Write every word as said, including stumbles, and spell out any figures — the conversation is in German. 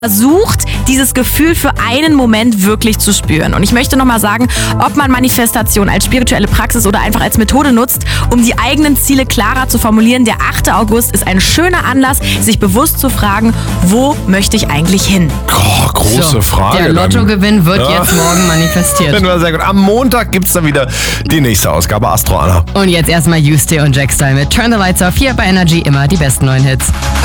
versucht, dieses Gefühl für einen Moment wirklich zu spüren. Und ich möchte nochmal sagen, ob man Manifestation als spirituelle Praxis oder einfach als Methode nutzt, um die eigenen Ziele klarer zu formulieren, der achte August ist ein schöner Anlass, sich bewusst zu fragen, wo möchte ich eigentlich hin? Oh, große So, Frage. Der dann. Lottogewinn wird Ja. jetzt morgen manifestiert. Finden wir sehr gut. Am Montag gibt es dann wieder die nächste Ausgabe Astro Anna. Und jetzt erstmal Yuste und Jack Style mit Turn the Lights Off hier bei Energy, immer die besten neuen Hits.